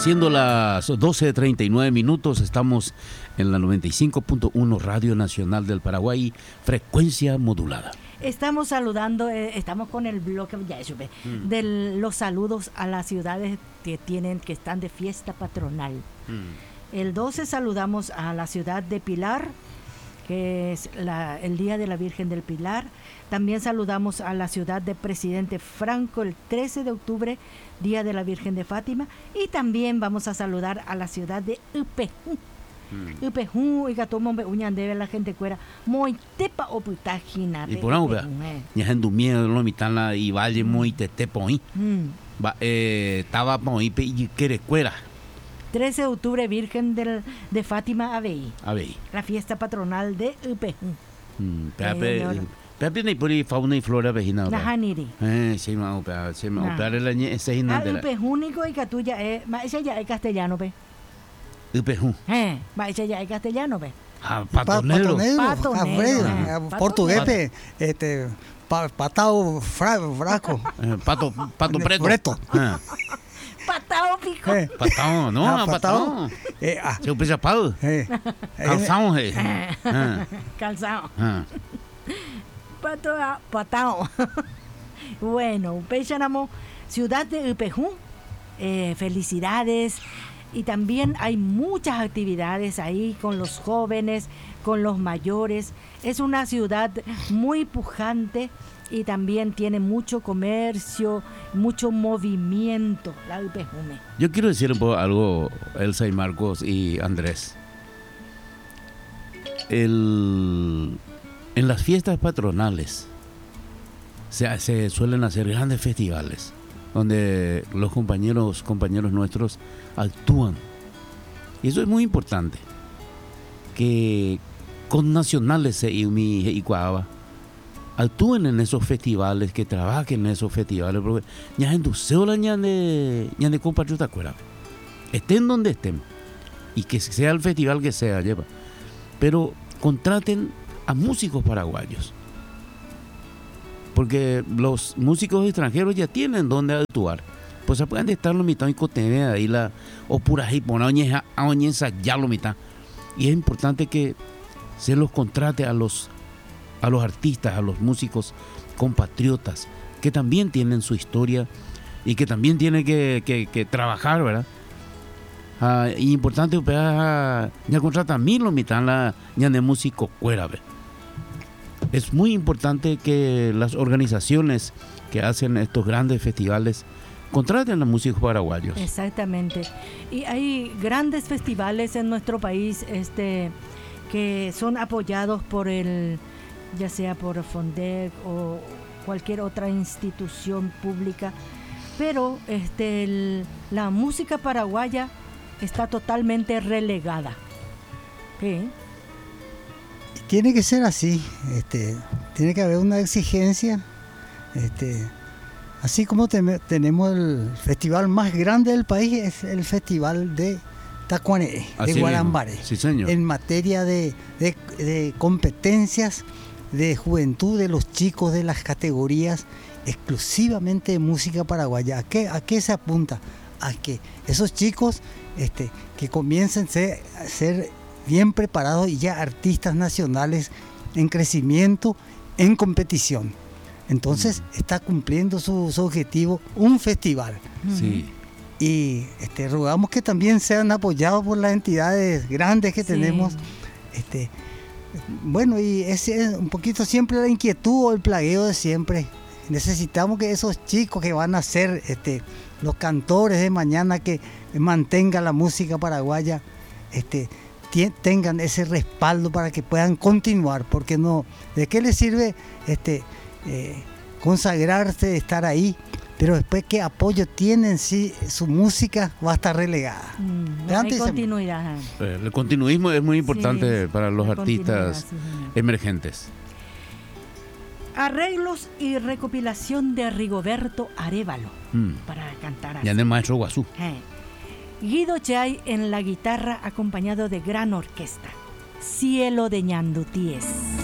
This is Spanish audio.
Siendo las 12:39 minutos, estamos en la 95.1 Radio Nacional del Paraguay, frecuencia modulada. Estamos saludando, estamos con el bloque de los saludos a las ciudades que están de fiesta patronal. El 12 saludamos a la ciudad de Pilar, que es el Día de la Virgen del Pilar. También saludamos a la ciudad de Presidente Franco el 13 de octubre, Día de la Virgen de Fátima. Y también vamos a saludar a la ciudad de Upejú. Upejú y Gatomo Uñandebe, la gente cuera muy tepa o putagina. Y por ahora, ya gente miedo lo mitad y valle muy tepo ahí. Estaba muy y quiere cuera. 13 de octubre, Virgen de Fátima Abey. La fiesta patronal de Upejú. Pero ni por ahí fauna y flora vecina. Najaniri. Sí, me opera el ese hinante. Upejúnico y catuya ese ya es castellano, pe. Upejú. Ese ya es castellano, pe. Patonero. Portugués, patao frasco. Pato preto. Patao pico. Patao, no, patao. Se usa pau. Calzado. Calzado. Patao. Bueno, Upechanamo, ciudad de Upejú, felicidades. Y también hay muchas actividades ahí con los jóvenes, con los mayores. Es una ciudad muy pujante y también tiene mucho comercio, mucho movimiento, la Upejume. Yo quiero decir un poco algo, Elsa y Marcos y Andrés. En las fiestas patronales se suelen hacer grandes festivales donde los compañeros nuestros actúan. Y eso es muy importante. Que con nacionales y Cuava actúen en esos festivales, que trabajen en esos festivales, porque ya en tu cédula ya de compatriota cuera. Estén donde estén. Y que sea el festival que sea, lleva. Pero contraten a músicos paraguayos. Porque los músicos extranjeros ya tienen donde actuar. Pues se pueden estar lo mitad y cotener ahí la o pura hipona oñeza ya lo mitad. Y es importante que se los contrate a los artistas, a los músicos compatriotas que también tienen su historia y que también tienen que trabajar, ¿verdad? Y importante ya contrata a mí lo mitad la ya de músico cuera, ¿verdad? Es muy importante que las organizaciones que hacen estos grandes festivales contraten a músicos paraguayos. Exactamente. Y hay grandes festivales en nuestro país que son apoyados por ya sea por Fondec o cualquier otra institución pública, pero la música paraguaya está totalmente relegada. ¿Sí? Tiene que ser así, tiene que haber una exigencia, así como tenemos el festival más grande del país, es el festival de Tacuané, de Guarambare, sí, señor. En materia de competencias de juventud de los chicos de las categorías exclusivamente de música paraguaya. ¿A qué se apunta? A que esos chicos que comiencen a ser bien preparados y ya artistas nacionales en crecimiento, en competición. Entonces está cumpliendo su objetivo, un festival. Sí. Y rogamos que también sean apoyados por las entidades grandes que tenemos. Bueno, y ese es un poquito siempre la inquietud o el plagueo de siempre. Necesitamos que esos chicos que van a ser los cantores de mañana, que mantengan la música paraguaya, tengan ese respaldo para que puedan continuar, porque no, ¿de qué les sirve consagrarse, estar ahí, pero después qué apoyo tienen si su música va a estar relegada? No hay continuidad. El continuismo es muy importante para los artistas emergentes. Arreglos y recopilación de Rigoberto Arévalo para cantar así. Ya de maestro Guazú. Guido Chay en la guitarra acompañado de gran orquesta. Cielo de Ñandutíes.